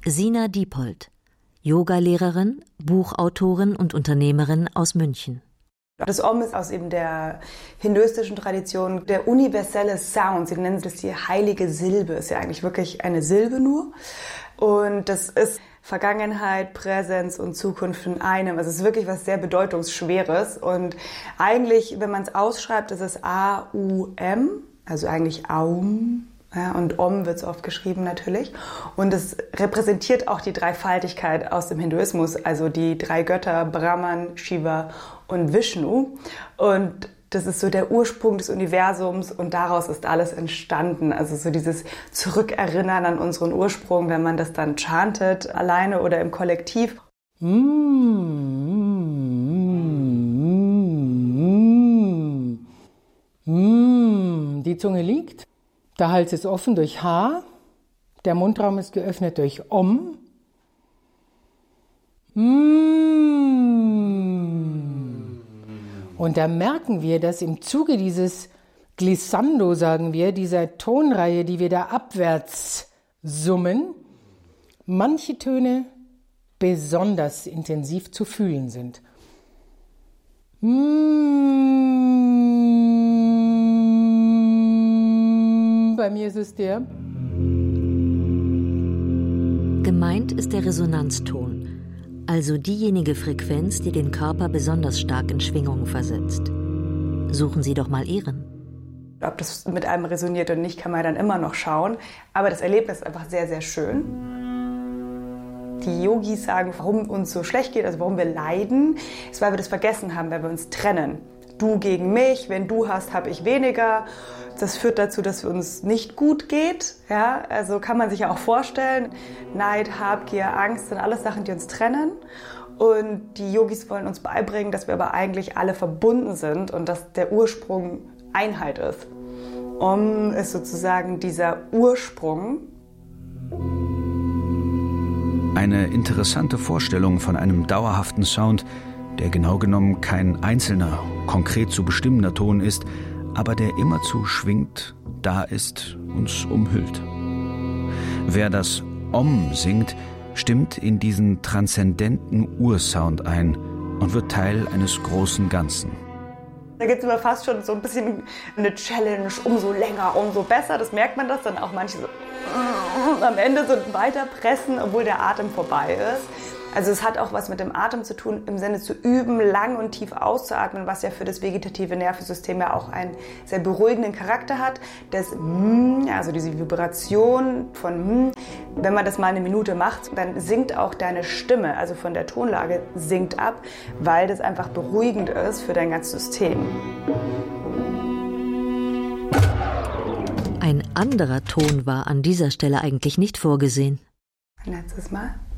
Sina Diepold, Yogalehrerin, Buchautorin und Unternehmerin aus München. Das Om ist aus eben der hinduistischen Tradition der universelle Sound. Sie nennen das die heilige Silbe. Ist ja eigentlich wirklich eine Silbe nur. Und das ist Vergangenheit, Präsenz und Zukunft in einem. Also es ist wirklich was sehr Bedeutungsschweres. Und eigentlich, wenn man es ausschreibt, ist es A-U-M, also eigentlich Aum. Ja, und Om wird es oft geschrieben natürlich. Und es repräsentiert auch die Dreifaltigkeit aus dem Hinduismus, also die drei Götter Brahman, Shiva und Vishnu. Und das ist so der Ursprung des Universums und daraus ist alles entstanden. Also so dieses Zurückerinnern an unseren Ursprung, wenn man das dann chantet, alleine oder im Kollektiv. Die Zunge liegt. Der Hals ist offen durch H, der Mundraum ist geöffnet durch Om. Und da merken wir, dass im Zuge dieses Glissando, sagen wir, dieser Tonreihe, die wir da abwärts summen, manche Töne besonders intensiv zu fühlen sind. Bei mir ist es der. Gemeint ist der Resonanzton, also diejenige Frequenz, die den Körper besonders stark in Schwingung versetzt. Suchen Sie doch mal Ihren. Ob das mit einem resoniert oder nicht, kann man dann immer noch schauen. Aber das Erlebnis ist einfach sehr, sehr schön. Die Yogis sagen, warum uns so schlecht geht, also warum wir leiden, ist, weil wir das vergessen haben, weil wir uns trennen. Du gegen mich, wenn du hast, habe ich weniger. Das führt dazu, dass es uns nicht gut geht. Ja, also kann man sich ja auch vorstellen. Neid, Habgier, Angst sind alles Sachen, die uns trennen. Und die Yogis wollen uns beibringen, dass wir aber eigentlich alle verbunden sind und dass der Ursprung Einheit ist. Om ist sozusagen dieser Ursprung. Eine interessante Vorstellung von einem dauerhaften Sound, der genau genommen kein einzelner, konkret zu bestimmender Ton ist, aber der immerzu schwingt, da ist, uns umhüllt. Wer das Om singt, stimmt in diesen transzendenten Ursound ein und wird Teil eines großen Ganzen. Da gibt es immer fast schon so ein bisschen eine Challenge, umso länger, umso besser. Das merkt man das dann auch manche so am Ende so weiter pressen, obwohl der Atem vorbei ist. Also es hat auch was mit dem Atem zu tun, im Sinne zu üben, lang und tief auszuatmen, was ja für das vegetative Nervensystem ja auch einen sehr beruhigenden Charakter hat. Das also diese Vibration von wenn man das mal eine Minute macht, dann sinkt auch deine Stimme, also von der Tonlage sinkt ab, weil das einfach beruhigend ist für dein ganzes System. Ein anderer Ton war an dieser Stelle eigentlich nicht vorgesehen. Ein letztes Mal.